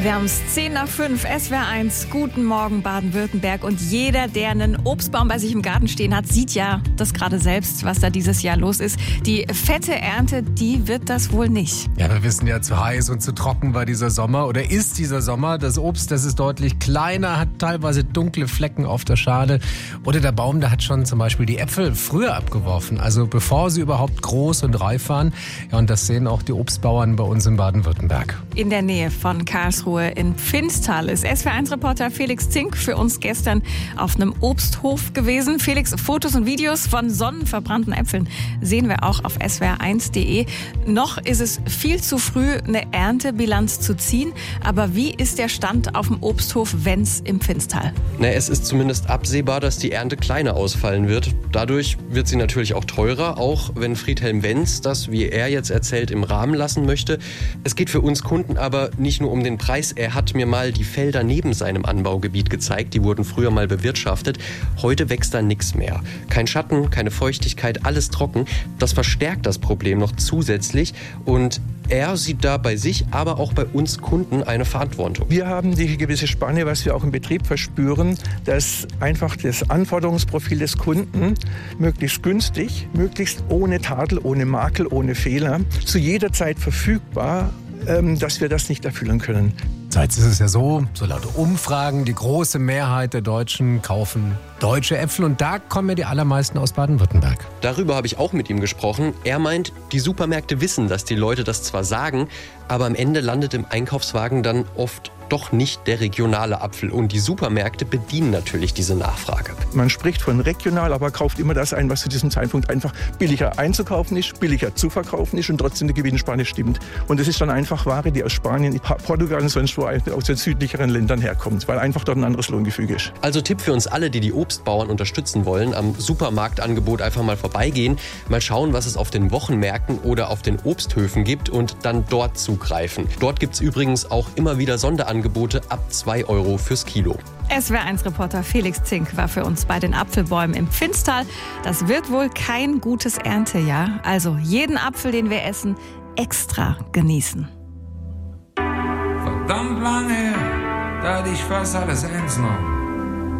Wir haben es 10:05, SWR1, guten Morgen Baden-Württemberg. Und jeder, der einen Obstbaum bei sich im Garten stehen hat, sieht ja das gerade selbst, was da dieses Jahr los ist. Die fette Ernte, die wird das wohl nicht. Ja, wir wissen ja, zu heiß und zu trocken war dieser Sommer oder ist dieser Sommer. Das Obst, das ist deutlich kleiner, hat teilweise dunkle Flecken auf der Schale. Oder der Baum, der hat schon zum Beispiel die Äpfel früher abgeworfen, also bevor sie überhaupt groß und reif waren. Ja, und das sehen auch die Obstbauern bei uns in Baden-Württemberg. In der Nähe von Karlsruhe in Pfinsthal ist SWR1-Reporter Felix Zink für uns gestern auf einem Obsthof gewesen. Felix, Fotos und Videos von sonnenverbrannten Äpfeln sehen wir auch auf swr1.de. Noch ist es viel zu früh, eine Erntebilanz zu ziehen. Aber wie ist der Stand auf dem Obsthof Wenz im Pfinsthal? Es ist zumindest absehbar, dass die Ernte kleiner ausfallen wird. Dadurch wird sie natürlich auch teurer, auch wenn Friedhelm Wenz das, wie er jetzt erzählt, im Rahmen lassen möchte. Es geht für uns Kunden aber nicht nur um den Preis. Er hat mir mal die Felder neben seinem Anbaugebiet gezeigt. Die wurden früher mal bewirtschaftet. Heute wächst da nichts mehr. Kein Schatten, keine Feuchtigkeit, alles trocken. Das verstärkt das Problem noch zusätzlich. Und er sieht da bei sich, aber auch bei uns Kunden eine Verantwortung. Wir haben die gewisse Spanne, was wir auch im Betrieb verspüren, dass einfach das Anforderungsprofil des Kunden möglichst günstig, möglichst ohne Tadel, ohne Makel, ohne Fehler, zu jeder Zeit verfügbar, dass wir das nicht erfüllen können. Jetzt ist es ja so laut Umfragen, die große Mehrheit der Deutschen kaufen deutsche Äpfel und da kommen ja die allermeisten aus Baden-Württemberg. Darüber habe ich auch mit ihm gesprochen. Er meint, die Supermärkte wissen, dass die Leute das zwar sagen, aber am Ende landet im Einkaufswagen dann oft doch nicht der regionale Apfel. Und die Supermärkte bedienen natürlich diese Nachfrage. Man spricht von regional, aber kauft immer das ein, was zu diesem Zeitpunkt einfach billiger einzukaufen ist, billiger zu verkaufen ist und trotzdem die Gewinnspanne stimmt. Und es ist dann einfach Ware, die aus Spanien, Portugal und sonst wo aus den südlicheren Ländern herkommt, weil einfach dort ein anderes Lohngefüge ist. Also Tipp für uns alle, die die Obstbauern unterstützen wollen, am Supermarktangebot einfach mal vorbeigehen, mal schauen, was es auf den Wochenmärkten oder auf den Obsthöfen gibt und dann dort zugreifen. Dort gibt es übrigens auch immer wieder Sonderangebote ab 2 € fürs Kilo. SWR1-Reporter Felix Zink war für uns bei den Apfelbäumen im Pfinsthal. Das wird wohl kein gutes Erntejahr. Also jeden Apfel, den wir essen, extra genießen. Verdammt lange her, da hatte ich fast alles eins noch.